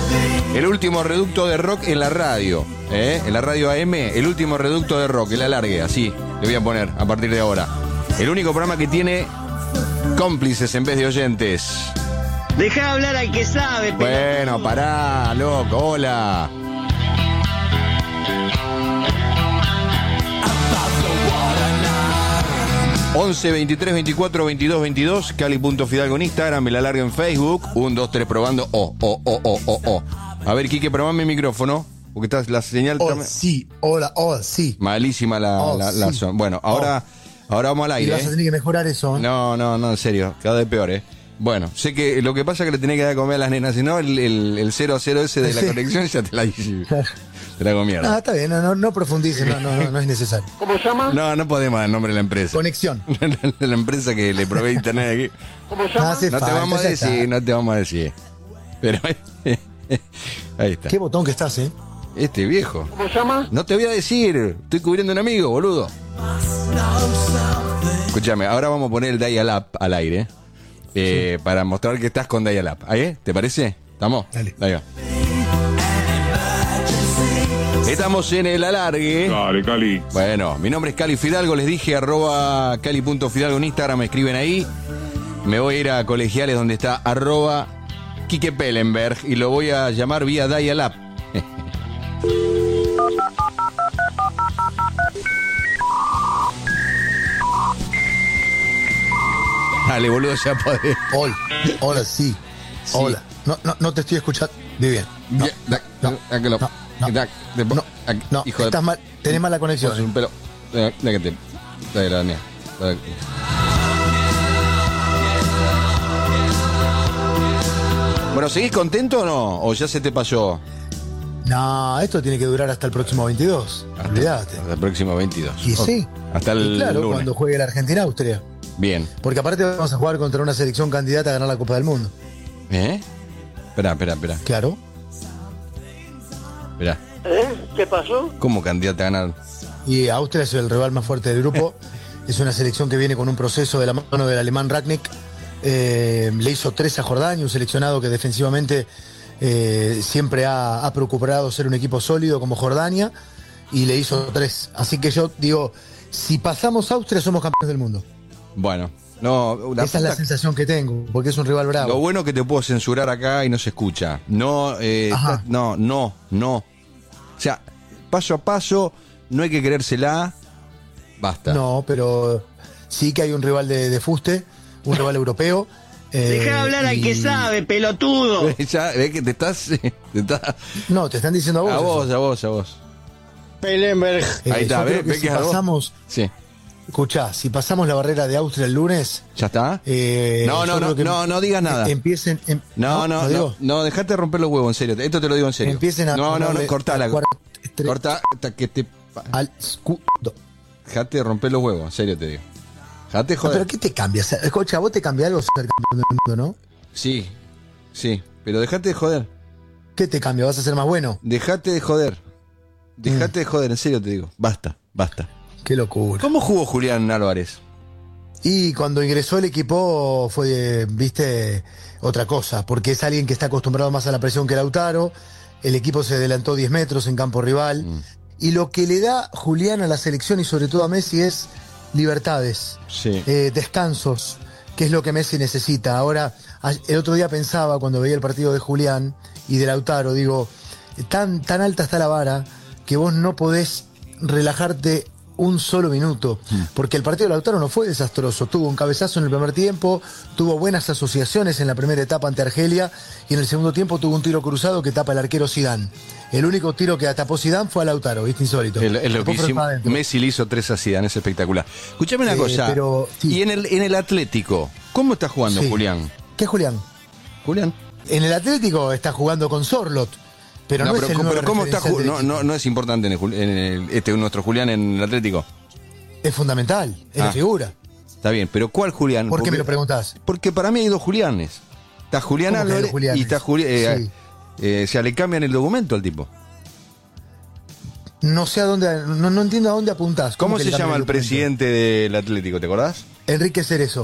El último reducto de rock en la radio, en la radio AM, el último reducto de rock, el alargue, así le voy a poner a partir de ahora. El único programa que tiene cómplices en vez de oyentes. Deja hablar al que sabe. Bueno, pará, loco, hola. ...11 23 24 22 22... Cali.Fidalgo en Instagram... ...me la largo en Facebook... 1, 2, 3 probando... A ver, Quique, probame el micrófono... ...porque está la señal... sí, hola, sí. Malísima la sí. Bueno, ahora vamos al aire. Y vas a tener que mejorar eso. No, en serio... ...cada vez peor, Bueno, sé que lo que pasa es que le tenés que dar a comer a las nenas... ...si no, el 0-0 ese de la conexión... ...ya te la hice... Te la hago mierda. Está bien, no profundices, no es necesario. ¿Cómo se llama? No podemos dar el nombre de la empresa. Conexión. La empresa que le provee internet aquí. ¿Cómo se llama? No te vamos a decir. Pero ahí está. Qué botón que estás, Este viejo. ¿Cómo se llama? No te voy a decir. Estoy cubriendo a un amigo, boludo. Escúchame, ahora vamos a poner el Dial-Up al aire. Sí. Para mostrar que estás con Dial-Up. ¿Ahí? ¿Te parece? ¿Estamos? Dale. Ahí va. Estamos en el alargue. Dale, Cali. Bueno, mi nombre es Cali Fidalgo, les dije @Cali.Fidalgo en Instagram, me escriben ahí. Me voy a ir a Colegiales donde está @Quique Pellenberg y lo voy a llamar vía Dial-Up. Dale, boludo, ya podés. Hola, sí. Hola. No te estoy escuchando. Bien. No, hijo estás mal, tenés mala conexión. Un pelo. Bueno, ¿seguís contento o no? ¿O ya se te pasó? No, esto tiene que durar hasta el próximo 22. Olvídate. Hasta el próximo 22. Y sí. Hasta el claro, lunes. cuando juegue la Argentina-Austria. Bien. Porque aparte vamos a jugar contra una selección candidata a ganar la Copa del Mundo. Espera. Claro. Esperá. ¿Qué pasó? ¿Cómo candidata a ganar? Y Austria es el rival más fuerte del grupo. Es una selección que viene con un proceso de la mano del alemán Rangnick. Le hizo 3 a Jordania, un seleccionado que defensivamente siempre ha procurado ser un equipo sólido como Jordania, y le hizo 3. Así que yo digo, si pasamos Austria somos campeones del mundo. Bueno, no. Esa es la sensación que tengo, porque es un rival bravo. Lo bueno que te puedo censurar acá y no se escucha. No. O sea, paso a paso, no hay que querérsela. Basta. No, pero sí que hay un rival de fuste, un rival europeo. Deja hablar al que sabe, pelotudo. Ya, ves que te estás. No, te están diciendo a vos. A vos. Pellenberg. Ahí está, ¿ves? ¿ves Si que es a vos? pasamos. Sí. Escuchá, si pasamos la barrera de Austria el lunes. ¿Ya está? No digas nada. Empiecen. No, dejate de romper los huevos, en serio. Esto te lo digo en serio. Empiecen a. No, cortala. Corta hasta que te. Al escudo. Dejate de romper los huevos, en serio te digo. Dejate de joder. ¿Pero qué te cambia? Escucha, vos te cambia algo ser campeón del mundo, ¿no? Sí, pero dejate de joder. ¿Qué te cambia? ¿Vas a ser más bueno? Dejate de joder. Dejate de joder, en serio te digo. Basta. Qué locura. ¿Cómo jugó Julián Álvarez? Y cuando ingresó el equipo fue, viste, otra cosa, porque es alguien que está acostumbrado más a la presión que Lautaro. El equipo se adelantó 10 metros en campo rival. Y lo que le da Julián a la selección y sobre todo a Messi es libertades, descansos, que es lo que Messi necesita. Ahora, el otro día pensaba cuando veía el partido de Julián y de Lautaro, digo, tan alta está la vara que vos no podés relajarte un solo minuto, porque el partido de Lautaro no fue desastroso. Tuvo un cabezazo en el primer tiempo, tuvo buenas asociaciones en la primera etapa ante Argelia, y en el segundo tiempo tuvo un tiro cruzado que tapa el arquero Zidane. El único tiro que tapó Zidane fue a Lautaro, ¿viste? Insólito. Es loquísimo. Messi le hizo 3 a Zidane, es espectacular. Escuchame una cosa, pero, sí. Y en el Atlético, ¿cómo está jugando Julián? ¿Qué Julián? En el Atlético está jugando con Sorlot. Pero ¿cómo está jugando? No es importante en nuestro Julián en el Atlético. Es fundamental, es la figura. Está bien, pero ¿cuál Julián? ¿Por qué me lo preguntás? Porque para mí hay 2 Julianes. Está Julián Álvarez y está Julián. O sea, le cambian el documento al tipo. No sé a dónde, no entiendo a dónde apuntás. ¿Cómo se llama el presidente del Atlético? ¿Te acordás? Enrique Cerezo.